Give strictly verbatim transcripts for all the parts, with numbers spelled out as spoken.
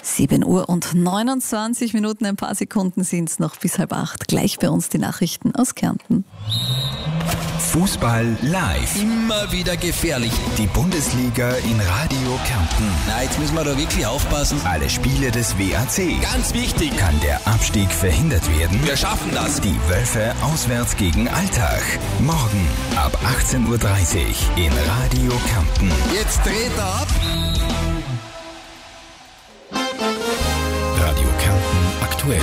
sieben Uhr und neunundzwanzig Minuten, ein paar Sekunden sind es noch bis halb acht. Gleich bei uns die Nachrichten aus Kärnten. Fußball live. Immer wieder gefährlich. Die Bundesliga in Radio Kärnten. Na, jetzt müssen wir da wirklich aufpassen. Alle Spiele des W A C. Ganz wichtig. Kann der Abstieg verhindert werden? Wir schaffen das. Die Wölfe auswärts gegen Altach. Morgen ab achtzehn Uhr dreißig in Radio Kärnten. Jetzt dreht er ab. Radio Kärnten aktuell.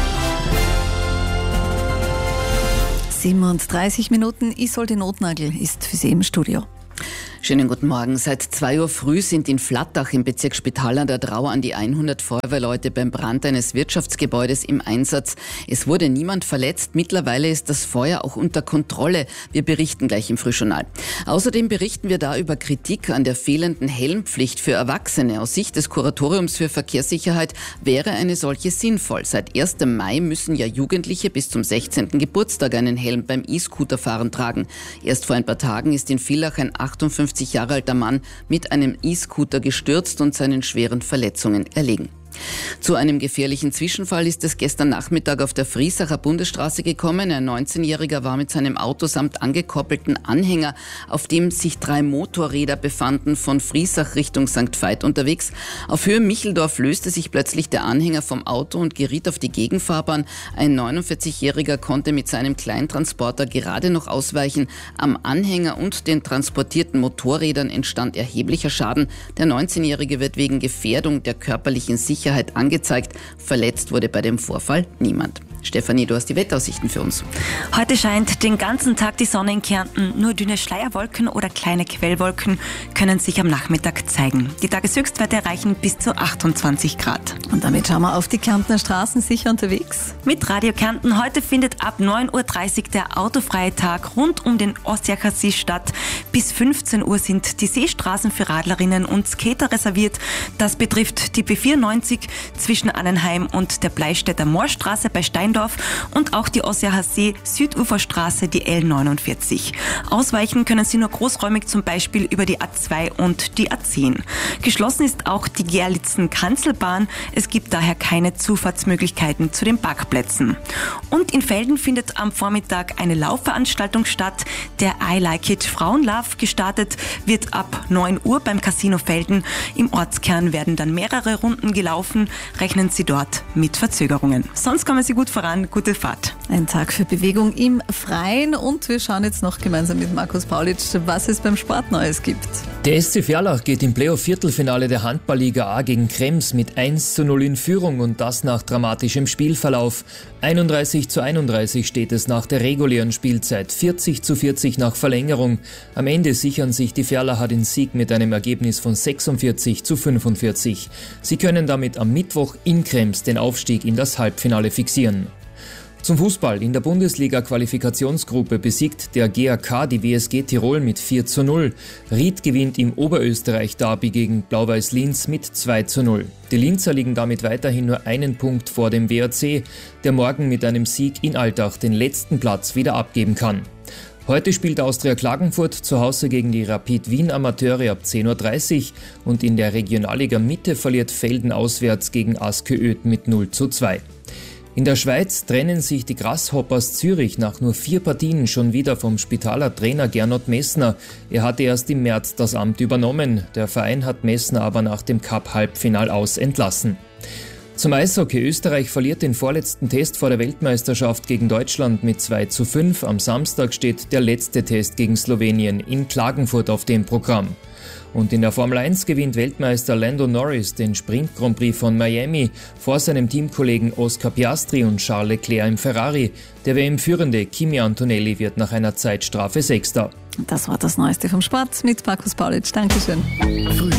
siebenunddreißig Minuten, Isolde Notnagel ist für Sie im Studio. Schönen guten Morgen. Seit zwei Uhr früh sind in Flattach im Bezirk Spital an der Drau an die hundert Feuerwehrleute beim Brand eines Wirtschaftsgebäudes im Einsatz. Es wurde niemand verletzt. Mittlerweile ist das Feuer auch unter Kontrolle. Wir berichten gleich im Frühjournal. Außerdem berichten wir da über Kritik an der fehlenden Helmpflicht für Erwachsene. Aus Sicht des Kuratoriums für Verkehrssicherheit wäre eine solche sinnvoll. Seit ersten Mai müssen ja Jugendliche bis zum sechzehnten Geburtstag einen Helm beim E-Scooterfahren tragen. Erst vor ein paar Tagen ist in Villach ein achtundfünfzig Jahre alter Mann mit einem E-Scooter gestürzt und seinen schweren Verletzungen erlegen. Zu einem gefährlichen Zwischenfall ist es gestern Nachmittag auf der Friesacher Bundesstraße gekommen. Ein neunzehnjähriger war mit seinem Auto samt angekoppelten Anhänger, auf dem sich drei Motorräder befanden, von Friesach Richtung Sankt Veit unterwegs. Auf Höhe Micheldorf löste sich plötzlich der Anhänger vom Auto und geriet auf die Gegenfahrbahn. Ein neunundvierzigjähriger konnte mit seinem Kleintransporter gerade noch ausweichen. Am Anhänger und den transportierten Motorrädern entstand erheblicher Schaden. Der neunzehnjährige wird wegen Gefährdung der körperlichen Sicherheit angezeigt. Verletzt wurde bei dem Vorfall niemand. Stefanie, du hast die Wetteraussichten für uns. Heute scheint den ganzen Tag die Sonne in Kärnten. Nur dünne Schleierwolken oder kleine Quellwolken können sich am Nachmittag zeigen. Die Tageshöchstwerte erreichen bis zu achtundzwanzig Grad. Und damit schauen wir auf die Kärntner Straßen, sicher unterwegs. Mit Radio Kärnten heute findet ab neun Uhr dreißig der autofreie Tag rund um den Ossiacher See statt. Bis fünfzehn Uhr sind die Seestraßen für Radlerinnen und Skater reserviert. Das betrifft die B vierundneunzig zwischen Annenheim und der Bleistädter Moorstraße bei Stein und auch die Ossiacher See Süduferstraße, die L neunundvierzig. Ausweichen können Sie nur großräumig, zum Beispiel über die A zwei und die A zehn. Geschlossen ist auch die Gerlitzen-Kanzelbahn. Es gibt daher keine Zufahrtsmöglichkeiten zu den Parkplätzen. Und in Velden findet am Vormittag eine Laufveranstaltung statt. Der I Like It Frauenlauf gestartet wird ab neun Uhr beim Casino Velden. Im Ortskern werden dann mehrere Runden gelaufen. Rechnen Sie dort mit Verzögerungen. Sonst kommen Sie gut voran. Gute Fahrt. Ein Tag für Bewegung im Freien und wir schauen jetzt noch gemeinsam mit Markus Paulitsch, was es beim Sport Neues gibt. Der S C Verlach geht im Playoff-Viertelfinale der Handballliga A gegen Krems mit eins zu null in Führung und das nach dramatischem Spielverlauf. einunddreißig zu einunddreißig steht es nach der regulären Spielzeit, vierzig zu vierzig nach Verlängerung. Am Ende sichern sich die Verlacher den Sieg mit einem Ergebnis von sechsundvierzig zu fünfundvierzig. Sie können damit am Mittwoch in Krems den Aufstieg in das Halbfinale fixieren. Zum Fußball. In der Bundesliga-Qualifikationsgruppe besiegt der G A K die W S G Tirol mit vier zu null. Ried gewinnt im Oberösterreich-Derby gegen Blau-Weiß Linz mit zwei zu null. Die Linzer liegen damit weiterhin nur einen Punkt vor dem W A C, der morgen mit einem Sieg in Altach den letzten Platz wieder abgeben kann. Heute spielt Austria Klagenfurt zu Hause gegen die Rapid Wien Amateure ab zehn Uhr dreißig und in der Regionalliga Mitte verliert Velden auswärts gegen Aske Öd mit null zu zwei. In der Schweiz trennen sich die Grasshoppers Zürich nach nur vier Partien schon wieder vom Spitaler Trainer Gernot Messner. Er hatte erst im März das Amt übernommen. Der Verein hat Messner aber nach dem Cup-Halbfinal aus entlassen. Zum Eishockey. Österreich verliert den vorletzten Test vor der Weltmeisterschaft gegen Deutschland mit zwei zu fünf. Am Samstag steht der letzte Test gegen Slowenien in Klagenfurt auf dem Programm. Und in der Formel eins gewinnt Weltmeister Lando Norris den Sprint Grand Prix von Miami vor seinem Teamkollegen Oscar Piastri und Charles Leclerc im Ferrari. Der W M-Führende Kimi Antonelli wird nach einer Zeitstrafe Sechster. Das war das Neueste vom Sport mit Markus Paulitsch. Dankeschön.